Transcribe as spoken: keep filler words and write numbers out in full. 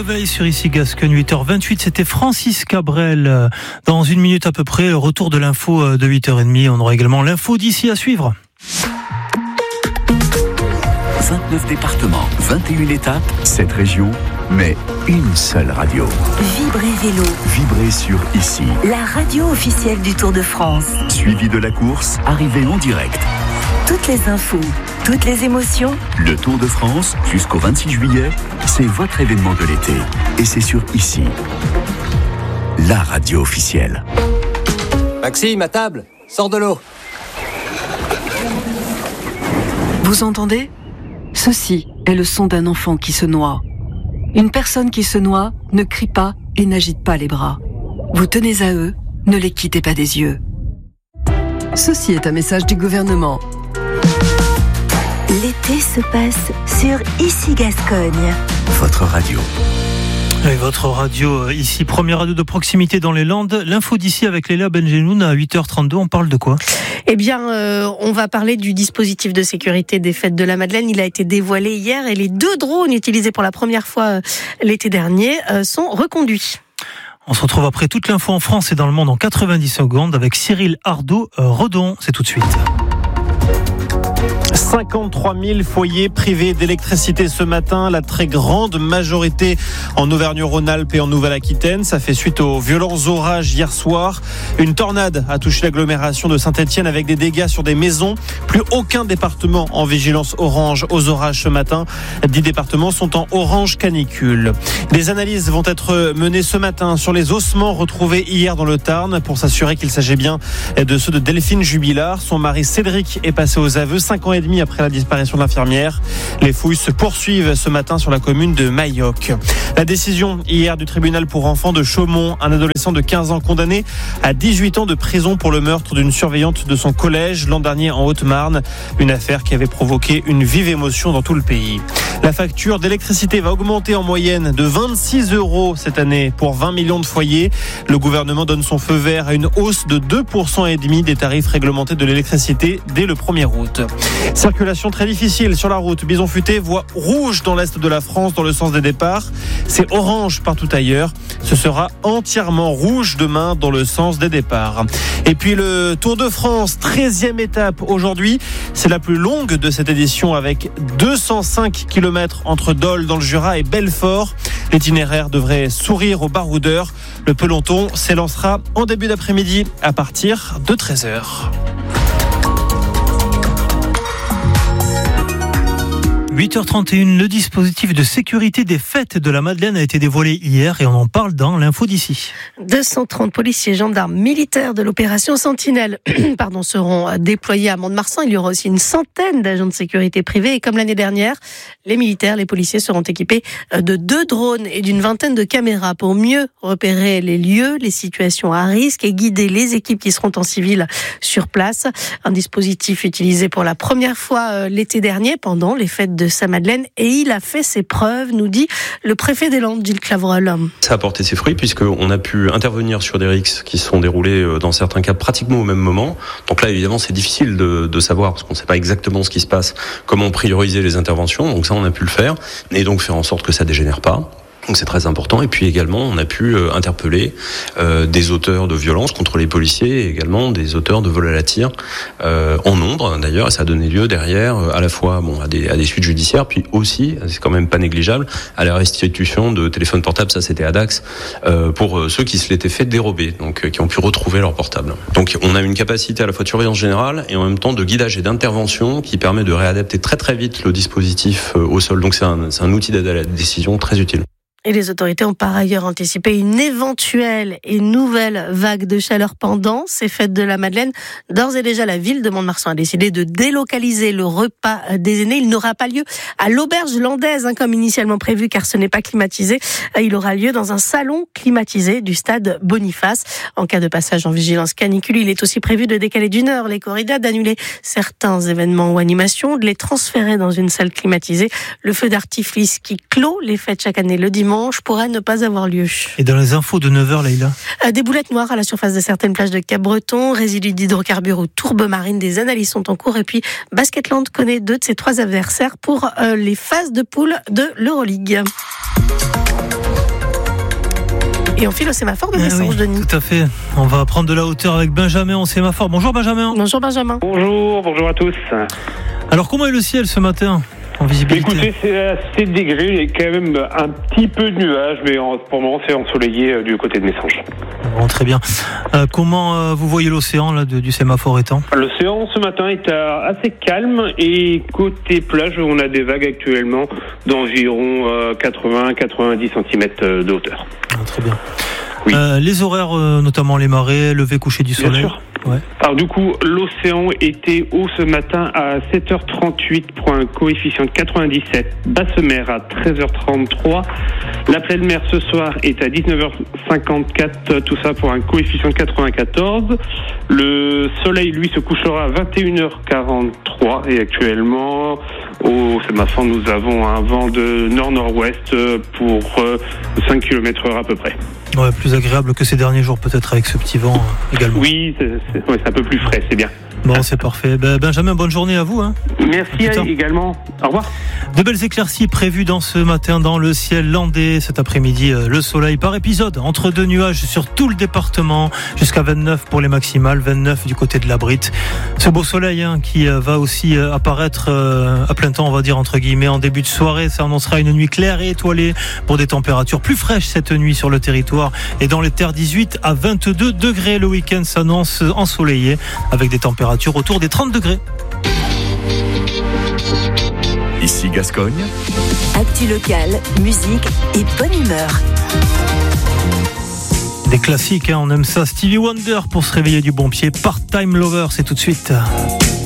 réveil sur ici Gascogne, huit heures vingt-huit, c'était Francis Cabrel. Dans une minute à peu près, retour de l'info de huit heures trente. On aura également l'info d'ici à suivre. vingt-neuf départements, vingt et une étapes, sept régions, mais une seule radio. Vibrez Vélo. Vibrez sur ici. La radio officielle du Tour de France. Suivi de la course, arrivée en direct. Toutes les infos, toutes les émotions. Le Tour de France, jusqu'au vingt-six juillet, c'est votre événement de l'été. Et c'est sur ici. La radio officielle. Maxime, à table, sors de l'eau. Vous entendez ? Ceci est le son d'un enfant qui se noie. Une personne qui se noie ne crie pas et n'agite pas les bras. Vous tenez à eux, ne les quittez pas des yeux. Ceci est un message du gouvernement. L'été se passe sur Ici Gascogne. Votre radio. Et votre radio ici, première radio de proximité dans les Landes. L'info d'ici avec Léla Benjenoun à huit heures trente-deux. On parle de quoi ? Eh bien, euh, on va parler du dispositif de sécurité des fêtes de la Madeleine. Il a été dévoilé hier et les deux drones utilisés pour la première fois euh, l'été dernier euh, sont reconduits. On se retrouve après toute l'info en France et dans le monde en quatre-vingt-dix secondes avec Cyril Ardo-Redon. C'est tout de suite. cinquante-trois mille foyers privés d'électricité ce matin, la très grande majorité en Auvergne-Rhône-Alpes et en Nouvelle-Aquitaine. Ça fait suite aux violents orages hier soir. Une tornade a touché l'agglomération de Saint-Étienne avec des dégâts sur des maisons. Plus aucun département en vigilance orange aux orages ce matin. Dix départements sont en orange canicule. Des analyses vont être menées ce matin sur les ossements retrouvés hier dans le Tarn pour s'assurer qu'il s'agit bien de ceux de Delphine Jubilard. Son mari Cédric est passé aux aveux cinq ans et demi après la disparition de l'infirmière. Les fouilles se poursuivent ce matin sur la commune de Mailloc. La décision hier du tribunal pour enfants de Chaumont, un adolescent de quinze ans condamné à dix-huit ans de prison pour le meurtre d'une surveillante de son collège l'an dernier en Haute-Marne. Une affaire qui avait provoqué une vive émotion dans tout le pays. La facture d'électricité va augmenter en moyenne de vingt-six euros cette année pour vingt millions de foyers. Le gouvernement donne son feu vert à une hausse de deux virgule cinq pour cent des tarifs réglementés de l'électricité dès le premier août. Circulation très difficile sur la route. Bison Futé, voie rouge dans l'est de la France dans le sens des départs. C'est orange partout ailleurs. Ce sera entièrement rouge demain dans le sens des départs. Et puis le Tour de France, treizième étape aujourd'hui. C'est la plus longue de cette édition avec deux cent cinq kilomètres entre Dole dans le Jura et Belfort. L'itinéraire devrait sourire aux baroudeurs. Le peloton s'élancera en début d'après-midi à partir de treize heures. huit heures trente et une, le dispositif de sécurité des fêtes de la Madeleine a été dévoilé hier et on en parle dans l'info d'ici. deux cent trente policiers, gendarmes, militaires de l'opération Sentinelle pardon, seront déployés à Mont-de-Marsan. Il y aura aussi une centaine d'agents de sécurité privés et comme l'année dernière, les militaires, les policiers seront équipés de deux drones et d'une vingtaine de caméras pour mieux repérer les lieux, les situations à risque et guider les équipes qui seront en civil sur place. Un dispositif utilisé pour la première fois l'été dernier pendant les fêtes de Saint-Madeleine et il a fait ses preuves, nous dit le préfet des Landes, Gilles Clavreul. Ça a porté ses fruits puisqu'on a pu intervenir sur des rixes qui se sont déroulés dans certains cas pratiquement au même moment. Donc là, évidemment, c'est difficile de, de savoir parce qu'on ne sait pas exactement ce qui se passe, comment prioriser les interventions. Donc ça, on a pu le faire et donc faire en sorte que ça dégénère pas. Donc c'est très important. Et puis également, on a pu euh, interpeller euh, des auteurs de violences contre les policiers et également des auteurs de vol à la tire euh, en nombre d'ailleurs. Et ça a donné lieu derrière euh, à la fois bon à des, à des suites judiciaires, puis aussi, c'est quand même pas négligeable, à la restitution de téléphones portables. Ça c'était à Dax euh, pour euh, ceux qui se l'étaient fait dérober, donc euh, qui ont pu retrouver leur portable. Donc on a une capacité à la fois de surveillance générale et en même temps de guidage et d'intervention qui permet de réadapter très très vite le dispositif euh, au sol. Donc c'est un, c'est un outil d'aide à la décision très utile. Et les autorités ont par ailleurs anticipé une éventuelle et nouvelle vague de chaleur pendant ces fêtes de la Madeleine. D'ores et déjà, la ville de Mont-de-Marsan a décidé de délocaliser le repas des aînés. Il n'aura pas lieu à l'auberge landaise, hein, comme initialement prévu, car ce n'est pas climatisé. Il aura lieu dans un salon climatisé du stade Boniface. En cas de passage en vigilance canicule, il est aussi prévu de décaler d'une heure les corridas, d'annuler certains événements ou animations, de les transférer dans une salle climatisée. Le feu d'artifice qui clôt les fêtes chaque année le dimanche pourrait ne pas avoir lieu. Et dans les infos de neuf heures, Leïla ? Des boulettes noires à la surface de certaines plages de Cap-Breton, résidus d'hydrocarbures ou tourbes marines, des analyses sont en cours. Et puis, Basketland connaît deux de ses trois adversaires pour euh, les phases de poule de l'Euroleague. Et on file au sémaphore de Eh Messanges, oui, Denis. tout à fait. On va prendre de la hauteur avec Benjamin au sémaphore. Bonjour Benjamin. Bonjour Benjamin. Bonjour, bonjour à tous. Alors comment est le ciel ce matin en visibilité? Écoutez, c'est assez degrés, il y a quand même un petit peu de nuages, mais en, pour le moment c'est ensoleillé euh, du côté de Messanges. Bon, très bien. Euh, comment euh, vous voyez l'océan là, de, du sémaphore étant? L'océan ce matin est euh, assez calme et côté plage, on a des vagues actuellement d'environ euh, quatre-vingts à quatre-vingt-dix centimètres de hauteur. Ah, très bien. Oui. Euh, les horaires, euh, notamment les marées, lever, coucher du soleil. Bien sûr. Ouais. Alors du coup, l'océan était haut ce matin à sept heures trente-huit pour un coefficient de quatre-vingt-dix-sept. Basse mer à treize heures trente-trois. La pleine mer ce soir est à dix-neuf heures cinquante-quatre, tout ça pour un coefficient de quatre-vingt-quatorze. Le soleil, lui, se couchera à vingt et une heures quarante-trois et actuellement, au sémaphore, nous avons un vent de nord-nord-ouest pour cinq kilomètres heure à peu près. Ouais, plus agréable que ces derniers jours peut-être avec ce petit vent euh, également. Oui, c'est, c'est, ouais, c'est un peu plus frais, c'est bien. Bon, c'est parfait. Ben, Benjamin, bonne journée à vous. Hein. Merci à également. Au revoir. De belles éclaircies prévues dans ce matin dans le ciel landais. Cet après-midi, le soleil par épisode entre deux nuages sur tout le département jusqu'à vingt-neuf pour les maximales, vingt-neuf du côté de la Brite. Ce beau soleil hein, qui va aussi apparaître euh, à plein temps, on va dire entre guillemets, en début de soirée. Ça annoncera une nuit claire et étoilée pour des températures plus fraîches cette nuit sur le territoire et dans les terres dix-huit à vingt-deux degrés. Le week-end s'annonce ensoleillé avec des températures autour des trente degrés. Ici Gascogne. Actu locale, musique et bonne humeur. Des classiques, hein, on aime ça. Stevie Wonder pour se réveiller du bon pied. Part-Time Lover, c'est tout de suite.